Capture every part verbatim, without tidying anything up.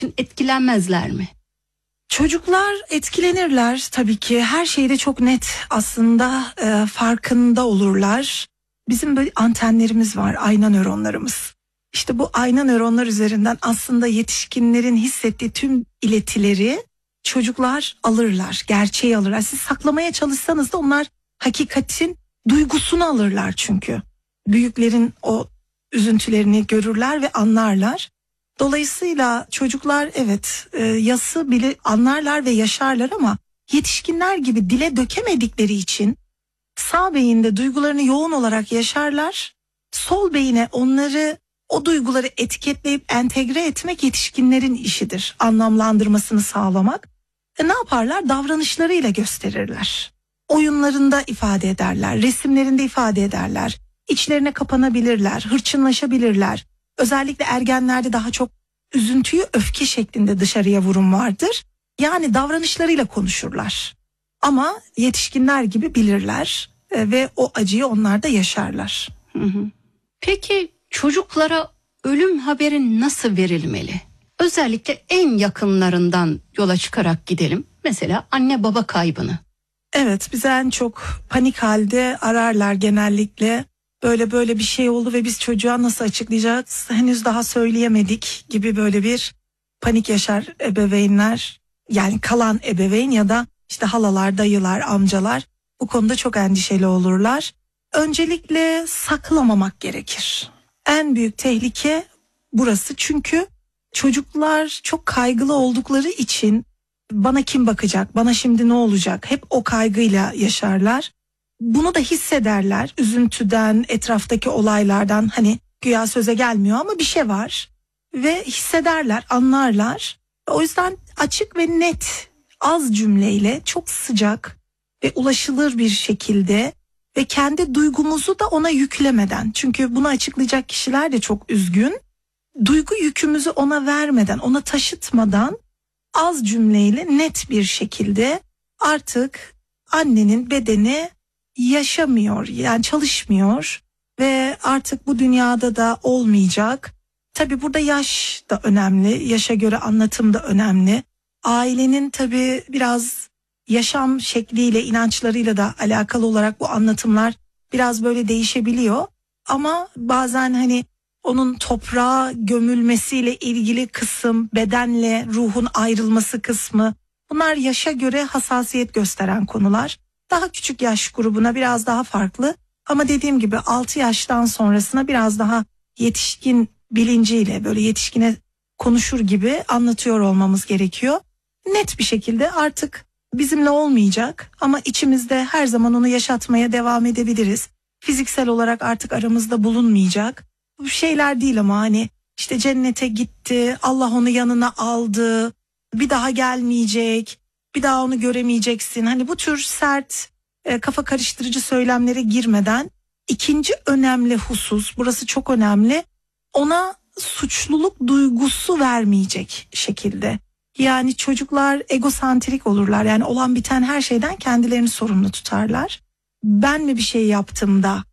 etkilenmezler mi? Çocuklar etkilenirler tabii ki. Her şeyde çok net aslında e, farkında olurlar. Bizim böyle antenlerimiz var, ayna nöronlarımız. İşte bu ayna nöronlar üzerinden aslında yetişkinlerin hissettiği tüm iletileri çocuklar alırlar, gerçeği alırlar. Siz saklamaya çalışsanız da onlar hakikatin duygusunu alırlar çünkü. Büyüklerin o üzüntülerini görürler ve anlarlar. Dolayısıyla çocuklar evet e, yası bile anlarlar ve yaşarlar ama yetişkinler gibi dile dökemedikleri için sağ beyinde duygularını yoğun olarak yaşarlar. Sol beyine onları o duyguları etiketleyip entegre etmek yetişkinlerin işidir. Anlamlandırmasını sağlamak. E ne yaparlar? Davranışlarıyla gösterirler. Oyunlarında ifade ederler, resimlerinde ifade ederler. İçlerine kapanabilirler, hırçınlaşabilirler. Özellikle ergenlerde daha çok üzüntüyü öfke şeklinde dışarıya vurum vardır. Yani davranışlarıyla konuşurlar. Ama yetişkinler gibi bilirler e, ve o acıyı onlar da yaşarlar. Hı hı. Peki çocuklara ölüm haberi nasıl verilmeli? Özellikle en yakınlarından yola çıkarak gidelim. Mesela anne baba kaybını. Evet, bize en çok panik halde ararlar genellikle. Böyle böyle bir şey oldu ve biz çocuğa nasıl açıklayacağız? Henüz daha söyleyemedik gibi böyle bir panik yaşar ebeveynler. Yani kalan ebeveyn ya da işte halalar, dayılar, amcalar bu konuda çok endişeli olurlar. Öncelikle saklamamak gerekir. En büyük tehlike burası çünkü çocuklar çok kaygılı oldukları için bana kim bakacak, bana şimdi ne olacak hep o kaygıyla yaşarlar. Bunu da hissederler üzüntüden, etraftaki olaylardan, hani güya söze gelmiyor ama bir şey var ve hissederler, anlarlar. O yüzden açık ve net, az cümleyle çok sıcak ve ulaşılır bir şekilde ve kendi duygumuzu da ona yüklemeden, çünkü bunu açıklayacak kişiler de çok üzgün, duygu yükümüzü ona vermeden, ona taşıtmadan az cümleyle net bir şekilde artık annenin bedeni yaşamıyor, yani çalışmıyor ve artık bu dünyada da olmayacak. Tabii burada yaş da önemli, yaşa göre anlatım da önemli. Ailenin tabii biraz yaşam şekliyle, inançlarıyla da alakalı olarak bu anlatımlar biraz böyle değişebiliyor. Ama bazen hani onun toprağa gömülmesiyle ilgili kısım, bedenle ruhun ayrılması kısmı, bunlar yaşa göre hassasiyet gösteren konular. Daha küçük yaş grubuna biraz daha farklı ama dediğim gibi altı yaştan sonrasına biraz daha yetişkin bilinciyle, böyle yetişkine konuşur gibi anlatıyor olmamız gerekiyor. Net bir şekilde artık bizimle olmayacak ama içimizde her zaman onu yaşatmaya devam edebiliriz. Fiziksel olarak artık aramızda bulunmayacak. Bu şeyler değil ama hani işte cennete gitti, Allah onu yanına aldı, bir daha gelmeyecek, bir daha onu göremeyeceksin. Hani bu tür sert, e, kafa karıştırıcı söylemlere girmeden ikinci önemli husus, burası çok önemli, ona suçluluk duygusu vermeyecek şekilde. Yani çocuklar egosantrik olurlar, yani olan biten her şeyden kendilerini sorumlu tutarlar. Ben mi bir şey yaptım da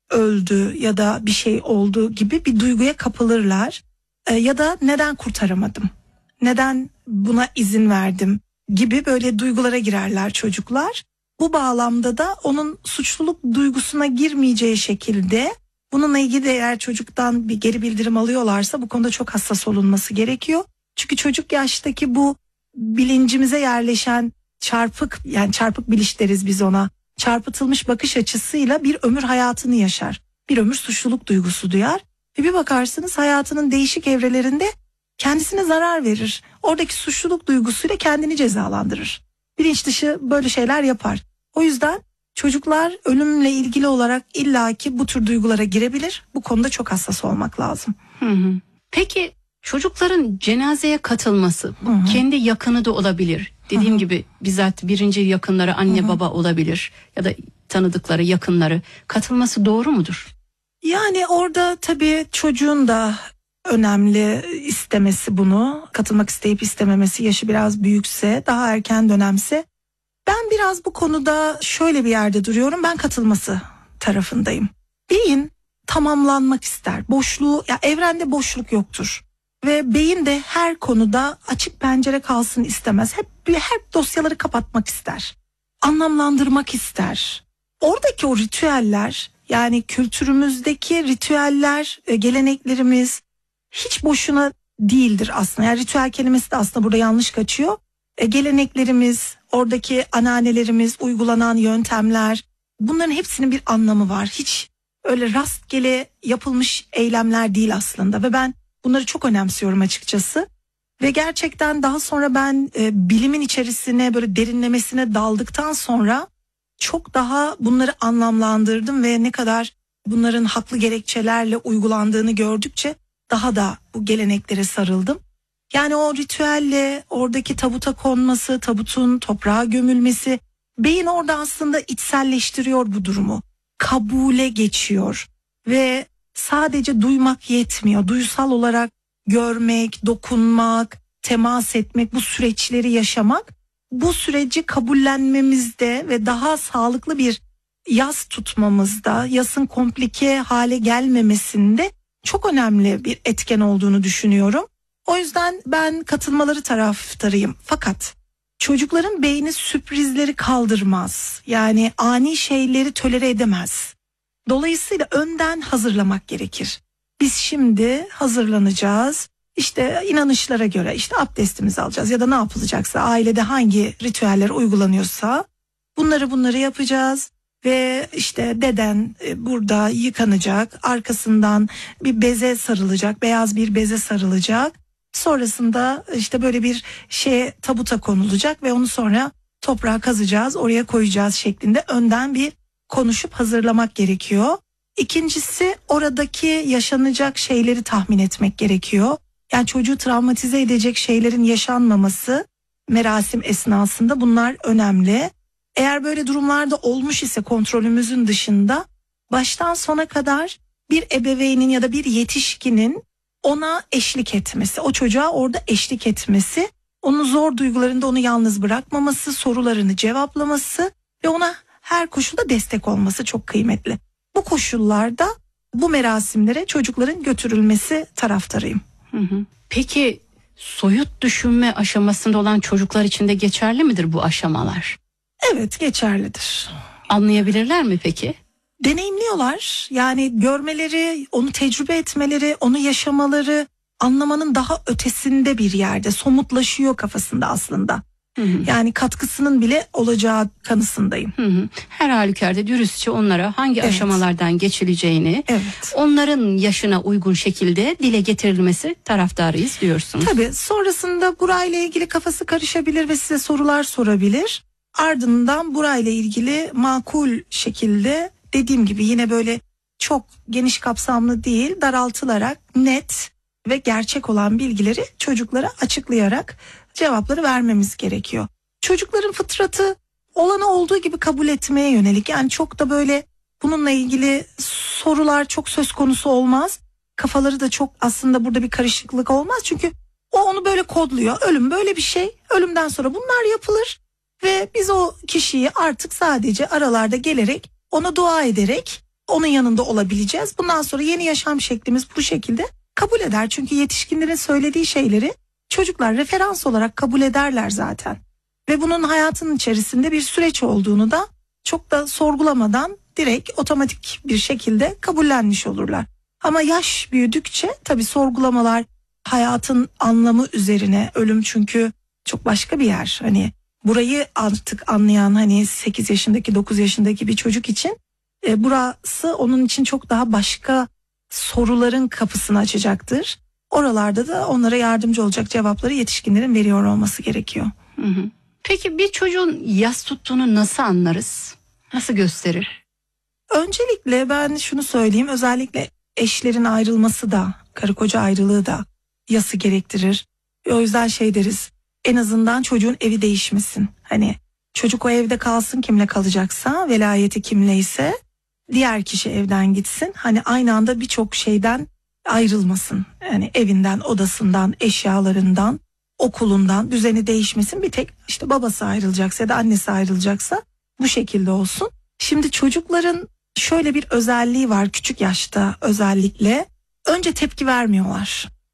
öldü ya da bir şey oldu gibi bir duyguya kapılırlar. E, ya da neden kurtaramadım, neden buna izin verdim gibi böyle duygulara girerler çocuklar. Bu bağlamda da onun suçluluk duygusuna girmeyeceği şekilde, bununla ilgili de eğer çocuktan bir geri bildirim alıyorlarsa bu konuda çok hassas olunması gerekiyor. Çünkü çocuk yaştaki bu bilincimize yerleşen çarpık, yani çarpık biliş deriz biz ona, çarpıtılmış bakış açısıyla bir ömür hayatını yaşar. Bir ömür suçluluk duygusu duyar ve bir bakarsınız hayatının değişik evrelerinde kendisine zarar verir. Oradaki suçluluk duygusuyla kendini cezalandırır. Bilinç dışı böyle şeyler yapar. O yüzden çocuklar ölümle ilgili olarak illaki bu tür duygulara girebilir. Bu konuda çok hassas olmak lazım. Hı hı. Peki çocukların cenazeye katılması, hı hı, kendi yakını da olabilir. Dediğim hı hı. gibi bizzat birinci yakınları anne hı hı. baba olabilir ya da tanıdıkları yakınları, katılması doğru mudur? Yani orada tabii çocuğun da önemli istemesi bunu, katılmak isteyip istememesi, yaşı biraz büyükse, daha erken dönemse. Ben biraz bu konuda şöyle bir yerde duruyorum, ben katılması tarafındayım. Beyin tamamlanmak ister, boşluğu, ya evrende boşluk yoktur. ve beyin de her konuda açık pencere kalsın istemez. Hep hep dosyaları kapatmak ister. Anlamlandırmak ister. Oradaki o ritüeller, yani kültürümüzdeki ritüeller, geleneklerimiz hiç boşuna değildir aslında. Yani ritüel kelimesi de aslında burada yanlış kaçıyor. E, geleneklerimiz, oradaki anneannelerimiz, uygulanan yöntemler, bunların hepsinin bir anlamı var. Hiç öyle rastgele yapılmış eylemler değil aslında ve ben bunları çok önemsiyorum açıkçası. Ve gerçekten daha sonra ben e, bilimin içerisine böyle derinlemesine daldıktan sonra çok daha bunları anlamlandırdım ve ne kadar bunların haklı gerekçelerle uygulandığını gördükçe daha da bu geleneklere sarıldım. Yani o ritüelle oradaki tabuta konması, tabutun toprağa gömülmesi, beyin orada aslında içselleştiriyor bu durumu. Kabule geçiyor ve sadece duymak yetmiyor. Duysal olarak görmek, dokunmak, temas etmek, bu süreçleri yaşamak, bu süreci kabullenmemizde ve daha sağlıklı bir yas tutmamızda, yasın komplike hale gelmemesinde çok önemli bir etken olduğunu düşünüyorum. O yüzden ben katılmaları taraftarıyım. Fakat çocukların beyni sürprizleri kaldırmaz. Yani ani şeyleri tolere edemez. Dolayısıyla önden hazırlamak gerekir. Biz şimdi hazırlanacağız. İşte inanışlara göre işte abdestimizi alacağız ya da ne yapılacaksa, ailede hangi ritüeller uygulanıyorsa bunları bunları yapacağız. Ve işte deden burada yıkanacak, arkasından bir beze sarılacak, beyaz bir beze sarılacak. Sonrasında işte böyle bir şeye, tabuta konulacak ve onu sonra toprağa kazacağız, oraya koyacağız şeklinde önden bir konuşup hazırlamak gerekiyor. İkincisi, oradaki yaşanacak şeyleri tahmin etmek gerekiyor. Yani çocuğu travmatize edecek şeylerin yaşanmaması merasim esnasında, bunlar önemli. Eğer böyle durumlarda olmuş ise kontrolümüzün dışında, baştan sona kadar bir ebeveynin ya da bir yetişkinin ona eşlik etmesi, o çocuğa orada eşlik etmesi, onun zor duygularında onu yalnız bırakmaması, sorularını cevaplaması ve ona her koşulda destek olması çok kıymetli. Bu koşullarda bu merasimlere çocukların götürülmesi taraftarıyım. Hı hı. Peki soyut düşünme aşamasında olan çocuklar için de geçerli midir bu aşamalar? Evet, geçerlidir. Anlayabilirler mi peki? Deneyimliyorlar. Yani görmeleri, onu tecrübe etmeleri, onu yaşamaları anlamanın daha ötesinde bir yerde, somutlaşıyor kafasında aslında. Hı hı. Yani katkısının bile olacağı kanısındayım. Hı hı. Her halükarda dürüstçe onlara hangi evet. aşamalardan geçileceğini, evet. onların yaşına uygun şekilde dile getirilmesi taraftarıyız diyorsunuz. Tabii, sonrasında burayla ilgili kafası karışabilir ve size sorular sorabilir. Ardından burayla ilgili makul şekilde, dediğim gibi yine böyle çok geniş kapsamlı değil, daraltılarak net ve gerçek olan bilgileri çocuklara açıklayarak cevapları vermemiz gerekiyor. Çocukların fıtratı olanı olduğu gibi kabul etmeye yönelik. Yani çok da böyle bununla ilgili sorular çok söz konusu olmaz. Kafaları da çok aslında burada bir karışıklık olmaz. Çünkü o onu böyle kodluyor. Ölüm böyle bir şey. Ölümden sonra bunlar yapılır. Ve biz o kişiyi artık sadece aralarda gelerek, ona dua ederek onun yanında olabileceğiz. Bundan sonra yeni yaşam şeklimiz bu şekilde kabul eder. Çünkü yetişkinlerin söylediği şeyleri çocuklar referans olarak kabul ederler zaten. Ve bunun hayatın içerisinde bir süreç olduğunu da çok da sorgulamadan direkt otomatik bir şekilde kabullenmiş olurlar. Ama yaş büyüdükçe tabii sorgulamalar, hayatın anlamı üzerine, ölüm çünkü çok başka bir yer. Hani burayı artık anlayan, hani sekiz yaşındaki dokuz yaşındaki bir çocuk için e, burası onun için çok daha başka soruların kapısını açacaktır. Oralarda da onlara yardımcı olacak cevapları yetişkinlerin veriyor olması gerekiyor. Hı hı. Peki bir çocuğun yas tuttuğunu nasıl anlarız? Nasıl gösterir? Öncelikle ben şunu söyleyeyim, özellikle eşlerin ayrılması da, karı koca ayrılığı da yası gerektirir. O yüzden şey deriz, en azından çocuğun evi değişmesin. Hani çocuk o evde kalsın, kimle kalacaksa, velayeti kimleyse diğer kişi evden gitsin. Hani aynı anda birçok şeyden ayrılmasın. Yani evinden, odasından, eşyalarından, okulundan, düzeni değişmesin. Bir tek işte babası ayrılacaksa ya da annesi ayrılacaksa bu şekilde olsun. Şimdi çocukların şöyle bir özelliği var küçük yaşta özellikle. Önce tepki vermiyorlar.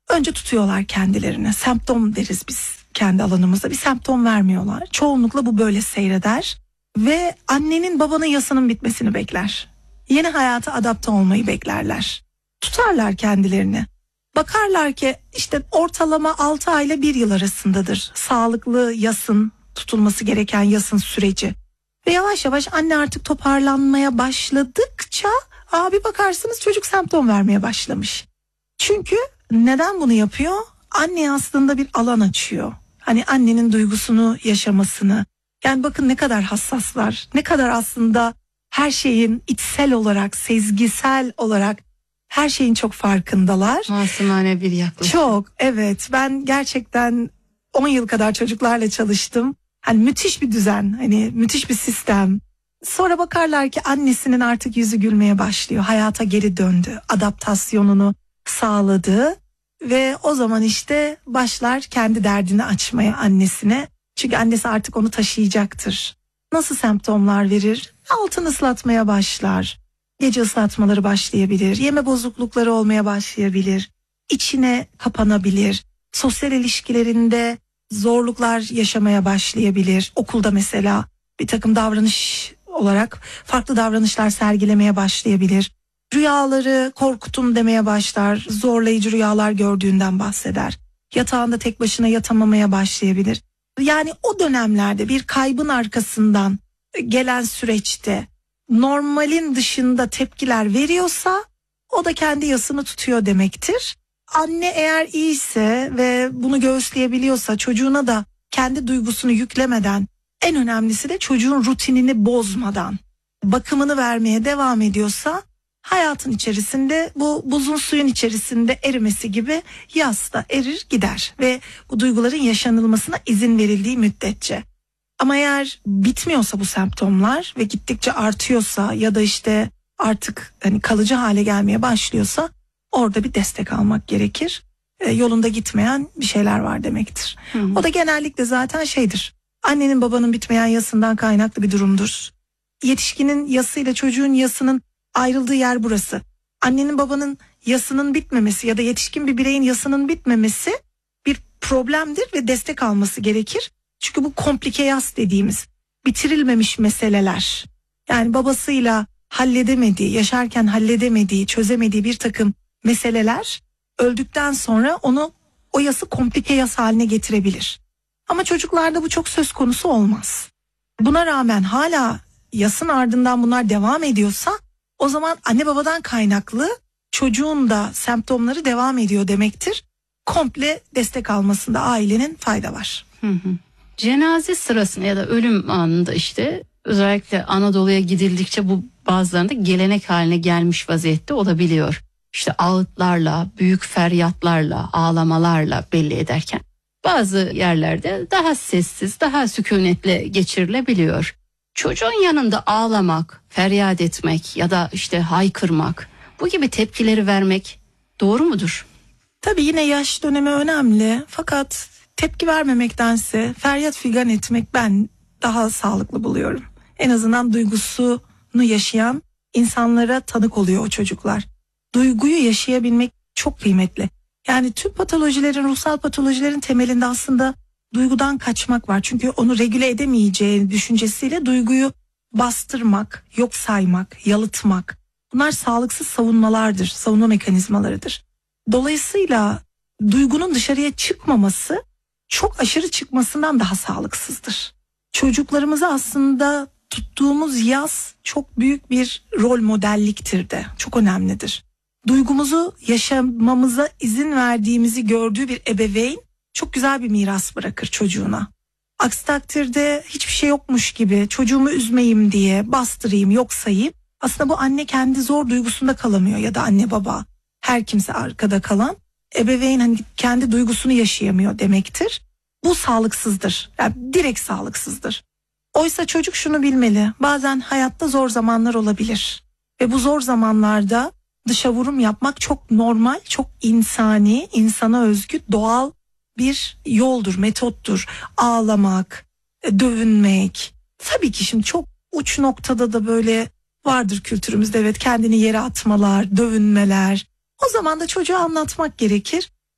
Önce tutuyorlar kendilerini. Semptom deriz biz kendi alanımızda. Bir semptom vermiyorlar. Çoğunlukla bu böyle seyreder. Ve annenin babanın yasının bitmesini bekler. Yeni hayata adapte olmayı beklerler. Tutarlar kendilerini. Bakarlar ki işte ortalama altı ay ile bir yıl arasındadır sağlıklı yasın, tutulması gereken yasın süreci. Ve yavaş yavaş anne artık toparlanmaya başladıkça abi bakarsınız çocuk semptom vermeye başlamış. Çünkü neden bunu yapıyor? Anne aslında bir alan açıyor. Hani annenin duygusunu yaşamasını. Yani bakın ne kadar hassaslar, ne kadar aslında her şeyin içsel olarak, sezgisel olarak her şeyin çok farkındalar. Masumane bir yaklaşım. Çok, evet. Ben gerçekten on yıl kadar çocuklarla çalıştım. Hani müthiş bir düzen, hani müthiş bir sistem. Sonra bakarlar ki annesinin artık yüzü gülmeye başlıyor. Hayata geri döndü, adaptasyonunu sağladı ve o zaman işte başlar kendi derdini açmaya annesine. Çünkü annesi artık onu taşıyacaktır. Nasıl semptomlar verir? Altını ıslatmaya başlar. Gece ıslatmaları başlayabilir. Yeme bozuklukları olmaya başlayabilir. İçine kapanabilir. Sosyal ilişkilerinde zorluklar yaşamaya başlayabilir. Okulda mesela bir takım davranış olarak farklı davranışlar sergilemeye başlayabilir. Rüyaları korkutun demeye başlar. Zorlayıcı rüyalar gördüğünden bahseder. Yatağında tek başına yatamamaya başlayabilir. Yani o dönemlerde bir kaybın arkasından gelen süreçte normalin dışında tepkiler veriyorsa o da kendi yasını tutuyor demektir. Anne eğer iyiyse ve bunu göğüsleyebiliyorsa çocuğuna da kendi duygusunu yüklemeden, en önemlisi de çocuğun rutinini bozmadan bakımını vermeye devam ediyorsa hayatın içerisinde bu buzun suyun içerisinde erimesi gibi yas da erir gider ve bu duyguların yaşanılmasına izin verildiği müddetçe. Ama eğer bitmiyorsa bu semptomlar ve gittikçe artıyorsa ya da işte artık hani kalıcı hale gelmeye başlıyorsa orada bir destek almak gerekir. E, yolunda gitmeyen bir şeyler var demektir. Hı hı. O da genellikle zaten şeydir. Annenin babanın bitmeyen yasından kaynaklı bir durumdur. Yetişkinin yasıyla çocuğun yasının ayrıldığı yer burası. Annenin babanın yasının bitmemesi ya da yetişkin bir bireyin yasının bitmemesi bir problemdir ve destek alması gerekir. Çünkü bu komplike yas dediğimiz bitirilmemiş meseleler. Yani babasıyla halledemediği, yaşarken halledemediği, çözemediği bir takım meseleler öldükten sonra onu o yası komplike yas haline getirebilir. Ama çocuklarda bu çok söz konusu olmaz. Buna rağmen hala yasın ardından bunlar devam ediyorsa o zaman anne babadan kaynaklı çocuğun da semptomları devam ediyor demektir. Komple destek almasında ailenin fayda var. Hı hı. Cenaze sırasında ya da ölüm anında işte özellikle Anadolu'ya gidildikçe bu bazılarında gelenek haline gelmiş vaziyette olabiliyor. İşte ağıtlarla, büyük feryatlarla, ağlamalarla belli ederken bazı yerlerde daha sessiz, daha sükunetle geçirilebiliyor. Çocuğun yanında ağlamak, feryat etmek ya da işte haykırmak, bu gibi tepkileri vermek doğru mudur? Tabii yine yaş dönemi önemli fakat tepki vermemektense feryat figan etmek ben daha sağlıklı buluyorum. En azından duygusunu yaşayan insanlara tanık oluyor o çocuklar. Duyguyu yaşayabilmek çok kıymetli. Yani tüm patolojilerin, ruhsal patolojilerin temelinde aslında duygudan kaçmak var. Çünkü onu regüle edemeyeceği düşüncesiyle duyguyu bastırmak, yok saymak, yalıtmak. Bunlar sağlıksız savunmalardır, savunma mekanizmalarıdır. Dolayısıyla duygunun dışarıya çıkmaması çok aşırı çıkmasından daha sağlıksızdır. Çocuklarımıza aslında tuttuğumuz yas çok büyük bir rol modelliktir de, çok önemlidir. Duygumuzu yaşamamıza izin verdiğimizi gördüğü bir ebeveyn çok güzel bir miras bırakır çocuğuna. Aksi takdirde hiçbir şey yokmuş gibi çocuğumu üzmeyeyim diye bastırayım, yok sayayım. Aslında bu anne kendi zor duygusunda kalamıyor ya da anne baba, her kimse arkada kalan. Ebeveyn hani kendi duygusunu yaşayamıyor demektir. Bu sağlıksızdır. Yani direkt sağlıksızdır. Oysa çocuk şunu bilmeli. Bazen hayatta zor zamanlar olabilir. Ve bu zor zamanlarda dışa vurum yapmak çok normal, çok insani, insana özgü, doğal bir yoldur, metottur. Ağlamak, dövünmek. Tabii ki şimdi çok uç noktada da böyle vardır kültürümüzde, evet, kendini yere atmalar, dövünmeler. O zaman da çocuğa anlatmak gerekir.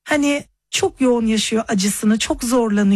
hani çok yoğun yaşıyor acısını, çok zorlanıyor.